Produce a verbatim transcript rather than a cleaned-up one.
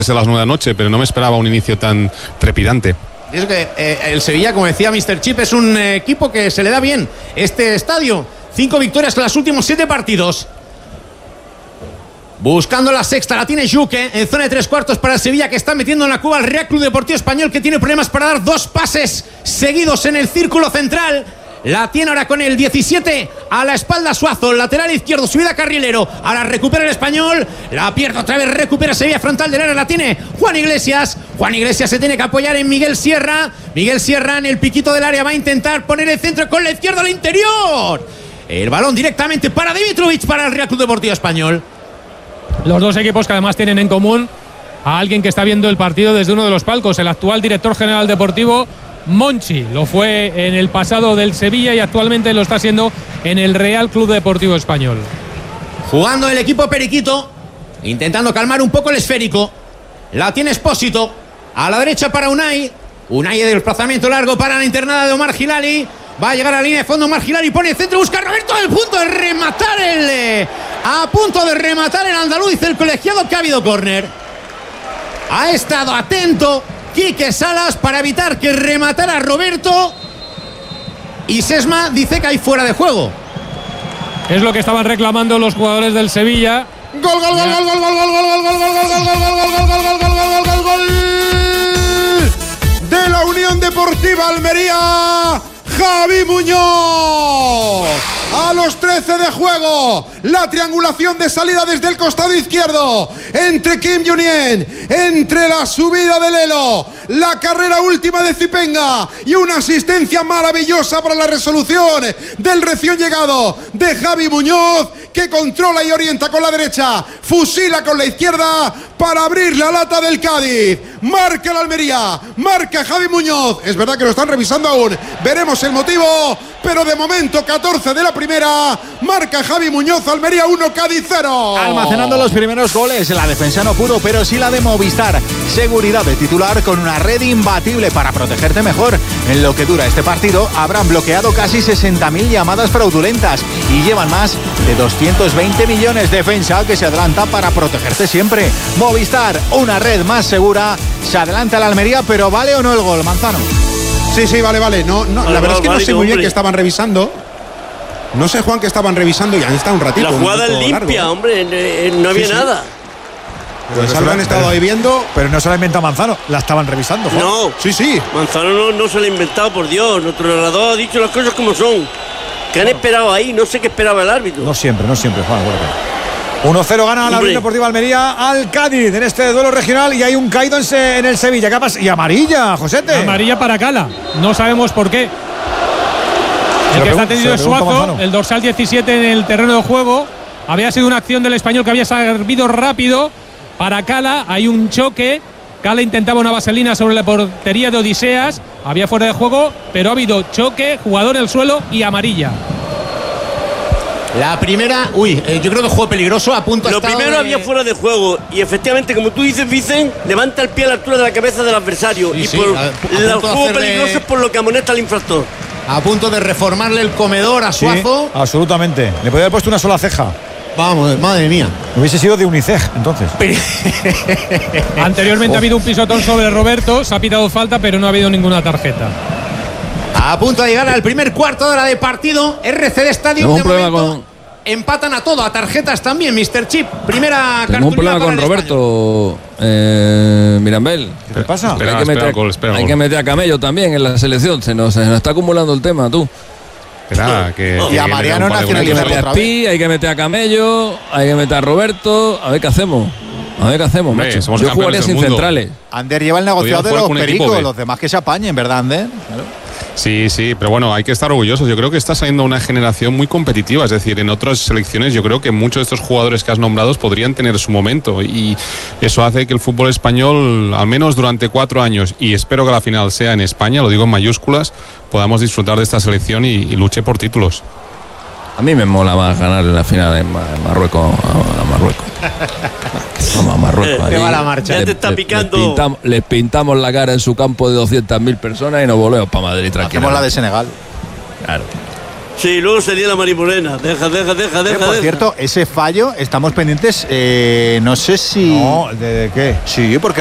a las nueve de la noche, pero no me esperaba un inicio tan trepidante. Y es que eh, el Sevilla, como decía míster Chip, es un eh, equipo que se le da bien este estadio. Cinco victorias en los últimos siete partidos. Buscando la sexta, la tiene Juque en zona de tres cuartos para el Sevilla, que está metiendo en la cuba al Real Club Deportivo Español, que tiene problemas para dar dos pases seguidos en el círculo central. La tiene ahora con el diecisiete a la espalda Suazo, lateral izquierdo, subida carrilero. Ahora recupera el Español, la pierde otra vez, recupera Sevilla, frontal del área, la tiene Juan Iglesias. Juan Iglesias se tiene que apoyar en Miguel Sierra. Miguel Sierra en el piquito del área va a intentar poner el centro con la izquierda al interior. El balón directamente para Dimitrovic, para el Real Club Deportivo Español. Los dos equipos que además tienen en común a alguien que está viendo el partido desde uno de los palcos, el actual director general deportivo Monchi. Lo fue en el pasado del Sevilla y actualmente lo está haciendo en el Real Club Deportivo Español. Jugando el equipo periquito, intentando calmar un poco el esférico. La tiene Espósito, a la derecha para Unai. Unai de desplazamiento largo para la internada de Omar Hilali. Va a llegar a la línea de fondo Omar Hilali, pone el centro, busca a Roberto, al punto de rematar el... Eh, a punto de rematar el andaluz, dice el colegiado que ha habido córner. Ha estado atento Quique Salas para evitar que rematara Roberto, y Sesma dice que hay fuera de juego. Es lo que estaban reclamando los jugadores del Sevilla. Gol, gol, gol, gol, gol, gol, gol, gol, gol, gol, gol, gol, gol, gol, gol, gol, gol de la Unión Deportiva Almería, Javi Muñoz. A los trece de juego, la triangulación de salida desde el costado izquierdo entre Kim Junien, entre la subida de Lelo, la carrera última de Zipenga y una asistencia maravillosa para la resolución del recién llegado de Javi Muñoz, que controla y orienta con la derecha, fusila con la izquierda para abrir la lata del Cádiz. Marca la Almería, marca Javi Muñoz. Es verdad que lo están revisando aún, veremos el motivo, pero de momento catorce de la primera, marca Javi Muñoz, Almería uno, Cádiz cero. Almacenando los primeros goles, la defensa no pudo, pero sí la de Movistar. Seguridad de titular con una red imbatible para protegerte mejor. En lo que dura este partido, habrán bloqueado casi sesenta mil llamadas fraudulentas y llevan más de doscientos veinte millones. Defensa que se adelanta para protegerte siempre. Movistar, una red más segura. Se adelanta la Almería, pero ¿vale o no el gol, Manzano? Sí, sí, vale, vale. No, no, vale, la verdad vale, es que no vale, sé muy bien hombre. que estaban revisando. No sé, Juan, que estaban revisando y han estado un ratito. La jugada es limpia, largo, ¿eh? hombre, eh, no había Sí, sí. nada. Pues algo han estado ahí viendo. Pero no se la inventa Manzano, la estaban revisando, Juan. No, Sí, sí. Manzano no, no se lo ha inventado, por Dios. Nuestro narrador ha dicho las cosas como son. ¿Qué han esperado ahí? No sé qué esperaba el árbitro. No siempre, no siempre, Juan. uno cero gana la Hombre. Unión Deportiva Almería al Cádiz en este duelo regional y hay un caído en, se- en el Sevilla. ¿Qué pasa? Y amarilla, Josete. Amarilla para Cala, no sabemos por qué. Se El lo que está pregun- tenido se lo es pregunto a Suazo, Manzano. el dorsal diecisiete en el terreno de juego. Había sido una acción del español que había servido rápido para Cala. Hay un choque. Cala intentaba una vaselina sobre la portería de Odiseas. Había fuera de juego, pero ha habido choque, jugador en el suelo y amarilla. La primera, uy, eh, yo creo que juego peligroso, a punto Lo ha estado primero de- había fuera de juego y efectivamente, como tú dices, Vicen, levanta el pie a la altura de la cabeza del adversario. Sí, y sí, por a- a el punto de juego hacerle- peligroso es por lo que amonesta al infractor. a punto de reformarle el comedor a Sí, Suazo. absolutamente. Le podía haber puesto una sola ceja. Vamos, madre mía. Hubiese sido de Unicef, entonces. Anteriormente Oh. ha habido un pisotón sobre Roberto, se ha pitado falta, pero no ha habido ninguna tarjeta. A punto de llegar al primer cuarto de hora de partido. R C D Stadium. Tengo de un problema momento, con- empatan a todo, a tarjetas también, mister Chip. Primera Tengo un cartulina problema para con el Español. Roberto eh, Mirambel. ¿Qué te pasa? Espera, hay, que espera, meter, gol, espera, hay gol. que meter a Camello también en la selección. Se nos, se nos está acumulando el tema, tú. Espera, que, Y que a le Mariano den un par de Hay que nacionalizado. goles. meter a otra vez. Pi, hay que meter a Camello, hay que meter a Roberto. A ver qué hacemos. A ver qué hacemos, Hombre, macho. somos Yo campeones jugaría del sin mundo. centrales. Ander lleva el negociado Podríamos de jugar los con un equipo pericos, B. los demás que se apañen, ¿verdad, Ander? Claro. Sí, sí, pero bueno, hay que estar orgullosos. Yo creo que está saliendo una generación muy competitiva. Es decir, en otras selecciones yo creo que muchos de estos jugadores que has nombrado podrían tener su momento. Y eso hace que el fútbol español, al menos durante cuatro años, y espero que la final sea en España, lo digo en mayúsculas, podamos disfrutar de esta selección y, y luche por títulos. A mí me mola más ganar en la final en Ma- en Marruecos. A, a Marruecos. Vamos a Marruecos. Te ahí va la marcha. Ya te le- está le- picando. Les pintamos, les pintamos la cara en su campo de doscientas mil personas y nos volvemos para Madrid Hacemos la tranquilamente. de Senegal. Claro. Sí, luego sería la Marimorena. Deja, deja, deja, deja. Eh, por deja. cierto, ese fallo, estamos pendientes, eh, no sé si... No, ¿de, de qué? Sí, porque